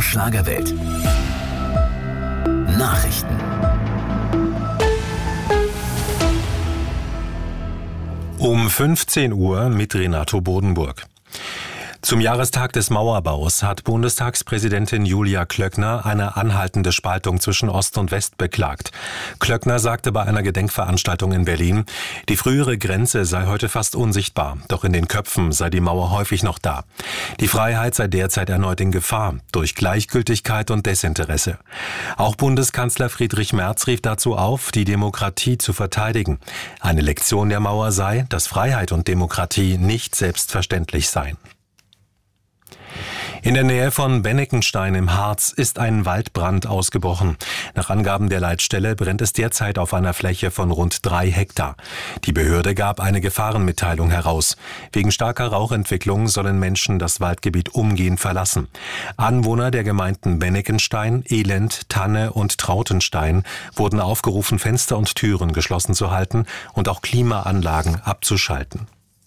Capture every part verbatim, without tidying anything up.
Schlagerwelt. Nachrichten. Um fünfzehn Uhr mit Renato Bodenburg. Zum Jahrestag des Mauerbaus hat Bundestagspräsidentin Julia Klöckner eine anhaltende Spaltung zwischen Ost und West beklagt. Klöckner sagte bei einer Gedenkveranstaltung in Berlin, die frühere Grenze sei heute fast unsichtbar, doch in den Köpfen sei die Mauer häufig noch da. Die Freiheit sei derzeit erneut in Gefahr, durch Gleichgültigkeit und Desinteresse. Auch Bundeskanzler Friedrich Merz rief dazu auf, die Demokratie zu verteidigen. Eine Lektion der Mauer sei, dass Freiheit und Demokratie nicht selbstverständlich seien. In der Nähe von Benneckenstein im Harz ist ein Waldbrand ausgebrochen. Nach Angaben der Leitstelle brennt es derzeit auf einer Fläche von rund drei Hektar. Die Behörde gab eine Gefahrenmitteilung heraus. Wegen starker Rauchentwicklung sollen Menschen das Waldgebiet umgehend verlassen. Anwohner der Gemeinden Benneckenstein, Elend, Tanne und Trautenstein wurden aufgerufen, Fenster und Türen geschlossen zu halten und auch Klimaanlagen abzuschalten.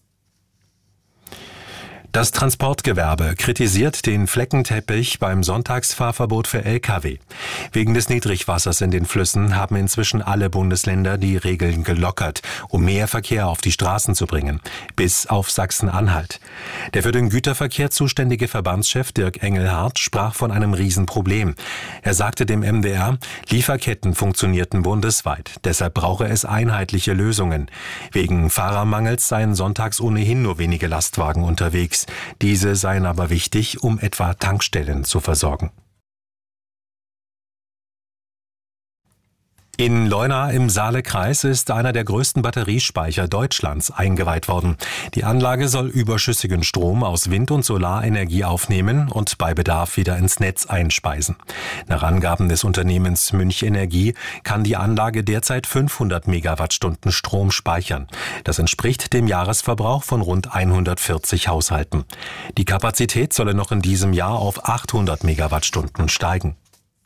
Das Transportgewerbe kritisiert den Fleckenteppich beim Sonntagsfahrverbot für L K W. Wegen des Niedrigwassers in den Flüssen haben inzwischen alle Bundesländer die Regeln gelockert, um mehr Verkehr auf die Straßen zu bringen, bis auf Sachsen-Anhalt. Der für den Güterverkehr zuständige Verbandschef Dirk Engelhardt sprach von einem Riesenproblem. Er sagte dem M D R, Lieferketten funktionierten bundesweit, deshalb brauche es einheitliche Lösungen. Wegen Fahrermangels seien sonntags ohnehin nur wenige Lastwagen unterwegs. Diese seien aber wichtig, um etwa Tankstellen zu versorgen. In Leuna im Saalekreis ist einer der größten Batteriespeicher Deutschlands eingeweiht worden. Die Anlage soll überschüssigen Strom aus Wind- und Solarenergie aufnehmen und bei Bedarf wieder ins Netz einspeisen. Nach Angaben des Unternehmens Münch Energie kann die Anlage derzeit fünfhundert Megawattstunden Strom speichern. Das entspricht dem Jahresverbrauch von rund hundertvierzig Haushalten. Die Kapazität solle noch in diesem Jahr auf achthundert Megawattstunden steigen.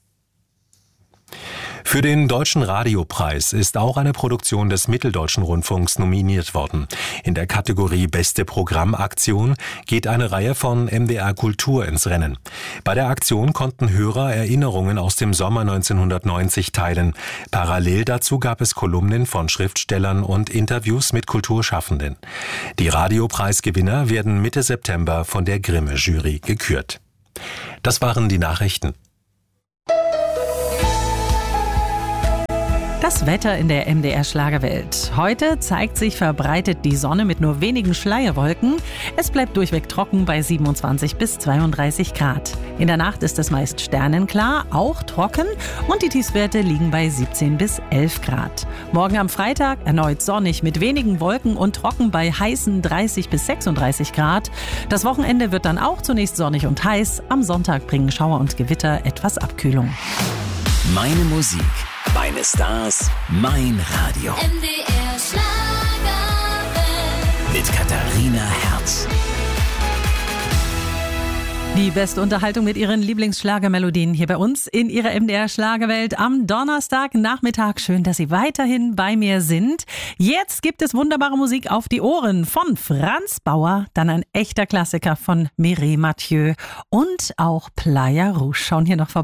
Für den Deutschen Radiopreis ist auch eine Produktion des Mitteldeutschen Rundfunks nominiert worden. In der Kategorie Beste Programmaktion geht eine Reihe von M D R Kultur ins Rennen. Bei der Aktion konnten Hörer Erinnerungen aus dem Sommer neunzehnhundertneunzig teilen. Parallel dazu gab es Kolumnen von Schriftstellern und Interviews mit Kulturschaffenden. Die Radiopreisgewinner werden Mitte September von der Grimme-Jury gekürt. Das waren die Nachrichten. Das Wetter in der M D R Schlagerwelt. Heute zeigt sich verbreitet die Sonne mit nur wenigen Schleierwolken. Es bleibt durchweg trocken bei siebenundzwanzig bis zweiunddreißig Grad. In der Nacht ist es meist sternenklar, auch trocken und die Tiefstwerte liegen bei siebzehn bis elf Grad. Morgen am Freitag erneut sonnig mit wenigen Wolken und trocken bei heißen dreißig bis sechsunddreißig Grad. Das Wochenende wird dann auch zunächst sonnig und heiß. Am Sonntag bringen Schauer und Gewitter etwas Abkühlung. Meine Musik, meine Stars, mein Radio. M D R Schlagerwelt. Mit Katharina Herz. Die beste Unterhaltung mit ihren Lieblingsschlagermelodien hier bei uns in ihrer M D R Schlagerwelt am Donnerstagnachmittag. Schön, dass Sie weiterhin bei mir sind. Jetzt gibt es wunderbare Musik auf die Ohren von Franz Bauer, dann ein echter Klassiker von Mireille Mathieu und auch Playa Rouge schauen hier noch vorbei.